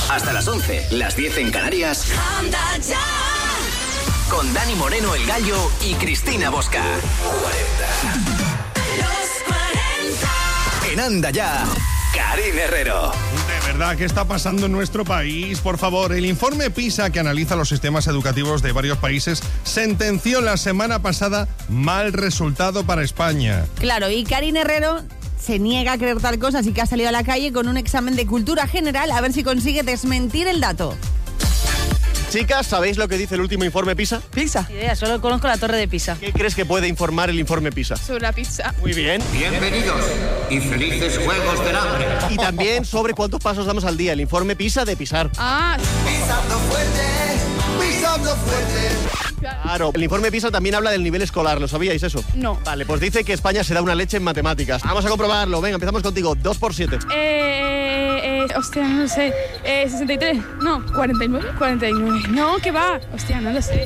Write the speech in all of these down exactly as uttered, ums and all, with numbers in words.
Hasta las once, las diez en Canarias. Anda ya. Con Dani Moreno, el Gallo, y Cristina Bosca. cuarenta. Los cuarenta. En Anda ya, Karin Herrero. De verdad, ¿qué está pasando en nuestro país? Por favor, el informe PISA, que analiza los sistemas educativos de varios países, sentenció la semana pasada mal resultado para España. Claro, y Karin Herrero se niega a creer tal cosa, así que ha salido a la calle con un examen de cultura general a ver si consigue desmentir el dato. Chicas, ¿sabéis lo que dice el último informe PISA? ¿Pisa? Ni idea, solo conozco la torre de Pisa. ¿Qué crees que puede informar el informe PISA? Sobre la pizza. Muy bien. Bienvenidos y felices Juegos del Hambre. Y también sobre cuántos pasos damos al día, el informe PISA de pisar. Ah, Pisando fuerte, pisando fuerte. Claro, el informe PISA también habla del nivel escolar, ¿lo sabíais eso? no. Vale, pues dice que España se da una leche en matemáticas. Vamos a comprobarlo, venga, empezamos contigo, dos por siete. Eh, eh, hostia, no lo sé. Eh, sesenta y tres. No, cuarenta y nueve. cuarenta y nueve. No, ¿qué va? Hostia, no lo sé.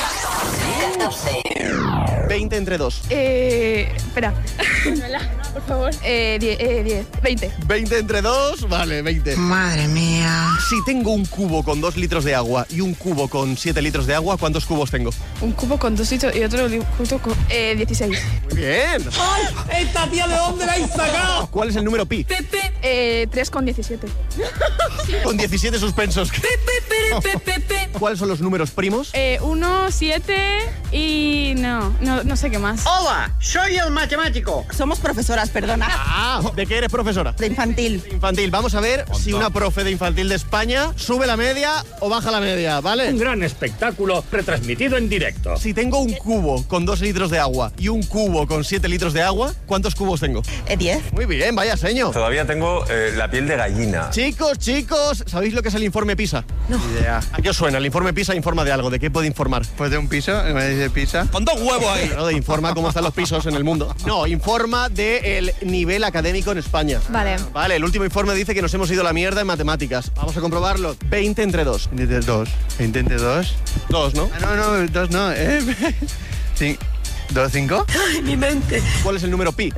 veinte entre dos. Eh, espera. Por favor. Eh, diez, eh, diez. veinte. veinte entre dos, vale, veinte. Madre mía. Si tengo un cubo con dos litros de agua y un cubo con siete litros de agua, ¿cuántos cubos tengo? Un cubo con dos litros y otro justo con eh, dieciséis. Muy bien. ¡Ay! ¿Esta tía de dónde la habéis sacado? ¿Cuál es el número pi? Eh, tres con diecisiete. Con diecisiete suspensos. ¿Cuáles son los números primos? Eh, uno, siete y no, no, no sé qué más. Hola, soy el matemático. Somos profesoras, perdona. Ah, ¿de qué eres profesora? De infantil. Infantil. Vamos a ver si una profe de infantil de España sube la media o baja la media, ¿vale? Un gran espectáculo retransmitido en directo. Si tengo un cubo con dos litros de agua y un cubo con siete litros de agua, ¿cuántos cubos tengo? Eh, diez. Muy bien, vaya seño. Todavía tengo eh, la piel de gallina. Chicos, chicos, ¿sabéis lo que es el informe PISA? No. Idea. ¿A qué os suena? El informe PISA informa de algo. ¿De qué puede informar? Pues de un piso, me dice pizza. Con dos huevos ahí. Claro, de informa cómo están los pisos en el mundo. No, informa del nivel académico en España. Vale. Vale, el último informe dice que nos hemos ido a la mierda en matemáticas. Vamos a comprobarlo. veinte entre dos. veinte entre dos. veinte entre dos. Dos, ¿no? Ah, no, no, dos no. Eh. Sí. ¿Dos, cinco? Ay, mi mente. ¿Cuál es el número pi?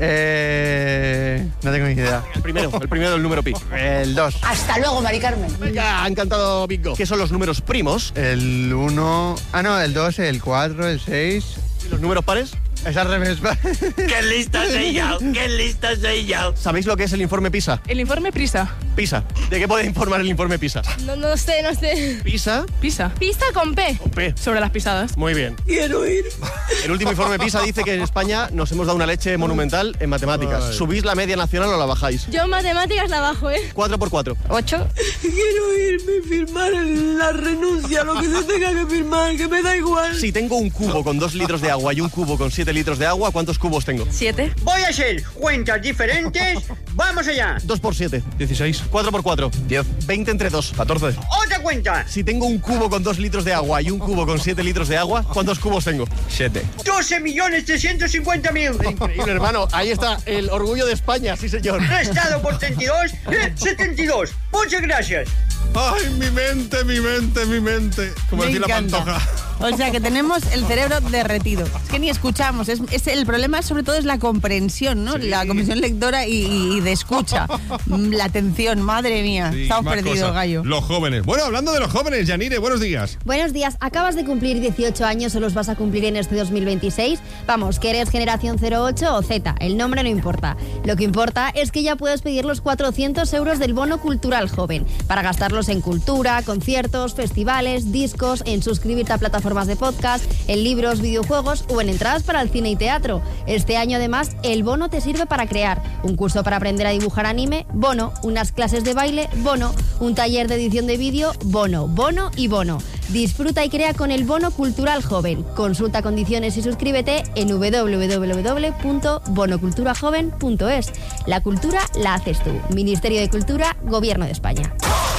Eh. No tengo ni idea. El primero, el primero del número pi. El dos. Hasta luego, Mari Carmen. Venga, ha encantado Bingo. ¿Qué son los números primos? El uno. Ah, no, el dos, el cuatro, el seis. ¿Y los números pares? Es al revés. ¡Qué lista soy yo! ¡Qué lista soy yo! ¿Sabéis lo que es el informe PISA? El informe Prisa. PISA. ¿De qué puede informar el informe PISA? No, no sé, no sé. PISA. Pisa. Pisa con P. Con P. Sobre las pisadas. Muy bien. Quiero ir. El último informe PISA dice que en España nos hemos dado una leche monumental en matemáticas. Ay. ¿Subís la media nacional o la bajáis? Yo en matemáticas la bajo, ¿eh? cuatro por cuatro. ocho. Quiero irme y firmar la renuncia, lo que se tenga que firmar, que me da igual. Si tengo un cubo con dos litros de agua y un cubo con siete litros de agua, ¿cuántos cubos tengo? siete. Voy a hacer cuentas diferentes. ¡Vamos allá! dos por siete. dieciséis. cuatro por cuatro. diez. veinte entre dos. catorce. ¡Otra cuenta! Si tengo un cubo con dos litros de agua y un cubo con siete litros de agua, ¿cuántos cubos tengo? siete. doce millones trescientos cincuenta mil. Increíble, hermano. Ahí está el orgullo de España, sí señor. Restado por treinta y dos, eh, setenta y dos. Muchas gracias. Ay, mi mente, mi mente, mi mente. Como Me decir la encanta. Pantoja. O sea que tenemos el cerebro derretido. Es que ni escuchamos. Es, es el problema sobre todo es la comprensión, ¿no? Sí. La comprensión lectora y, y de escucha. Mm, la atención, madre mía. Sí, Estamos más perdidos, cosas. Gallo. Los jóvenes. Bueno, hablando de los jóvenes, Yanire, buenos días. Buenos días, acabas de cumplir dieciocho años o los vas a cumplir en este dos mil veintiséis. Vamos, que eres generación cero ocho o Z, el nombre no importa. Lo que importa es que ya puedes pedir los cuatrocientos euros del bono cultural joven para gastarlos en cultura, conciertos, festivales, discos, en suscribirte a plataformas de podcast, en libros, videojuegos o en entradas para el cine y teatro. Este año además el bono te sirve para crear un curso para aprender a dibujar anime, bono, unas clases de baile, bono, un taller de edición de vídeo, bono, bono y bono. Disfruta y crea con el bono cultural joven. Consulta condiciones y suscríbete en doble u doble u doble u punto bono cultura joven punto es. La cultura la haces tú. Ministerio de Cultura, Gobierno de España.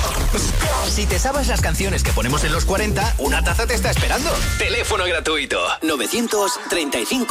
Si te sabes las canciones que ponemos en los cuarenta, una taza te está esperando. Teléfono gratuito novecientos treinta y cinco